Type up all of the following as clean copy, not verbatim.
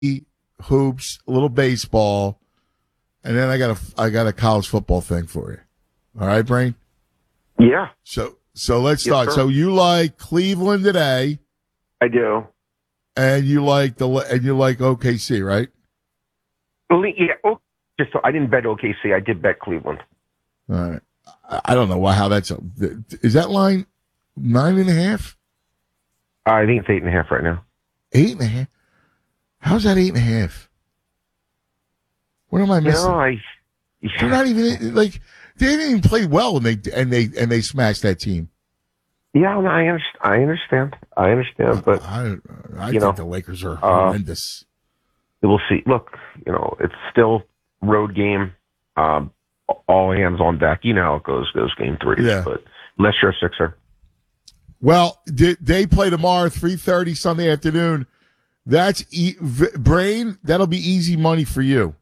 hoops, a little baseball, and then I got a college football thing for you. All right, Brain? Yeah. So let's start. Sir. So you like Cleveland today, I do. and you like OKC, right? Yeah. Just so I didn't bet OKC. I did bet Cleveland. All right. I don't know how that's. Is that line 9.5? I think it's 8.5 right now. 8.5. How's that 8.5? What am I missing? They're not even like they didn't even play well, and they smashed that team. Yeah, no, I understand, but I think the Lakers are horrendous. We'll see. Look, it's still road game. All hands on deck. You know how it goes game 3. Yeah. But unless you're a Sixer. Well, they play tomorrow, 3:30 Sunday afternoon. That's Brain. That'll be easy money for you,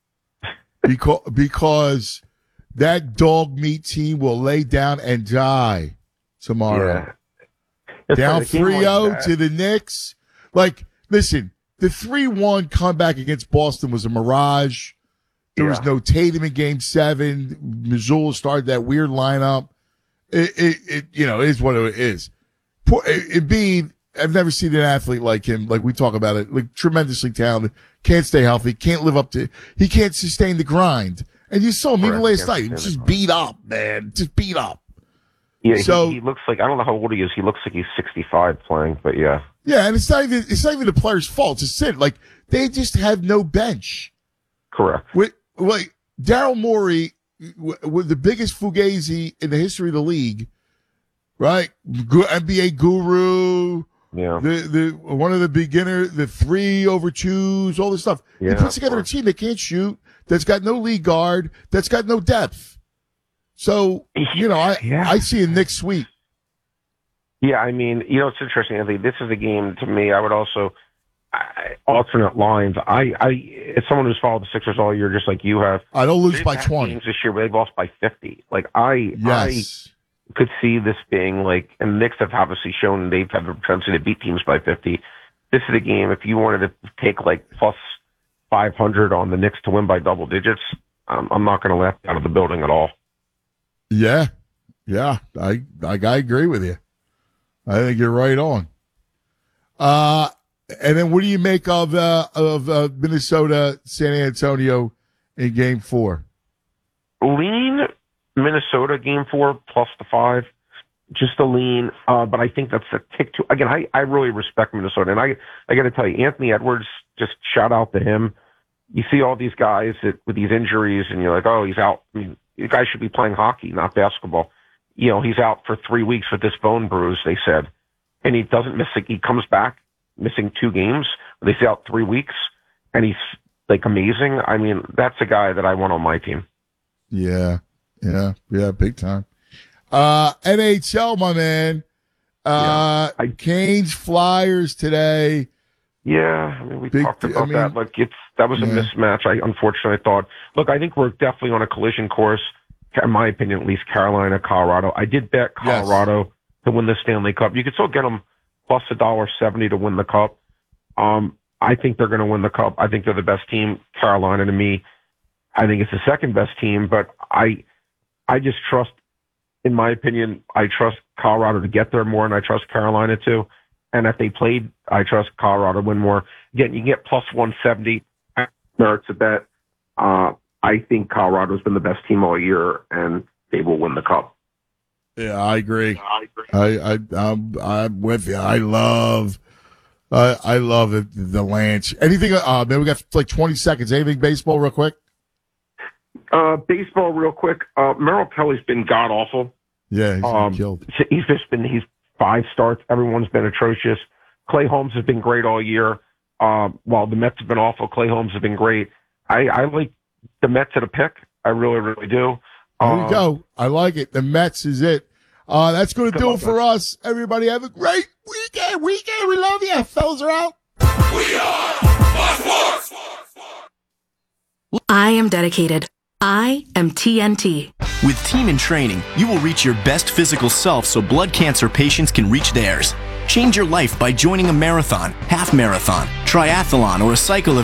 because that dog meat team will lay down and die tomorrow. Yeah. Down 3-0 to the Knicks. Like, listen, the 3-1 comeback against Boston was a mirage. There was no Tatum in Game 7. Missoula started that weird lineup. It is what it is. Embiid, I've never seen an athlete like him. Like we talk about it, like tremendously talented. Can't stay healthy. Can't live up to. He can't sustain the grind. And you saw him even last night. He was just beat up, man. Just beat up. Yeah. So he looks like, I don't know how old he is. He looks like he's 65 playing. But yeah. Yeah, and it's not even the player's fault. It's a sin. Like they just have no bench. Correct. Like Daryl Morey, with the biggest fugazi in the history of the league, right? NBA guru, the one of the beginner, the 3-over-2s, all this stuff. Yeah, he puts together a team that can't shoot, that's got no lead guard, that's got no depth. So I see a Knicks sweep. Yeah, I mean, it's interesting, Anthony. This is a game to me. I would also. Alternate lines. As someone who's followed the Sixers all year, just like you have, I don't lose by 20 games this year, but they've lost by 50. Like I could see this being like, and the Knicks have obviously shown they've had the propensity to beat teams by 50. This is a game. If you wanted to take like plus 500 on the Knicks to win by double digits, I'm not going to laugh out of the building at all. Yeah, I agree with you. I think you're right on. And then what do you make of Minnesota, San Antonio in Game 4? Lean Minnesota Game 4 plus the 5, just a lean. But I think that's a tick too. Again, I really respect Minnesota, and I got to tell you, Anthony Edwards, just shout out to him. You see all these guys with these injuries, and you're like, oh, he's out. I mean, the guy should be playing hockey, not basketball. He's out for 3 weeks with this bone bruise, they said, and he doesn't miss. He comes back missing 2 games. They say out 3 weeks, and he's like amazing. I mean, that's a guy that I want on my team. Yeah, big time. NHL, my man. Canes Flyers today. Yeah, I mean, we talked about that. Like that was a mismatch. I unfortunately thought. Look, I think we're definitely on a collision course. In my opinion, at least Carolina, Colorado. I did bet Colorado to win the Stanley Cup. You could still get them plus $1.70 to win the Cup. I think they're going to win the Cup. I think they're the best team. Carolina, to me, I think it's the second best team. But I just trust, in my opinion, I trust Colorado to get there more, and I trust Carolina too. And if they played, I trust Colorado to win more. Again, you can get plus 170. Merits a bet. I think Colorado's been the best team all year, and they will win the Cup. Yeah, I agree. I'm with you. I love the Lance. Anything? Man, we got like 20 seconds. Anything baseball, real quick? Baseball, real quick. Merrill Kelly's been god awful. Yeah, he's been killed. He's 5 starts. Everyone's been atrocious. Clay Holmes has been great all year. While the Mets have been awful, Clay Holmes has been great. I like the Mets at a pick. I really, really do. There you go. I like it. The Mets is it. That's going to do it for us. Everybody have a great weekend. We love you. Fellas are out. We are Fox Sports. I am dedicated. I am TNT. With Team in Training, you will reach your best physical self so blood cancer patients can reach theirs. Change your life by joining a marathon, half marathon, triathlon, or a cycle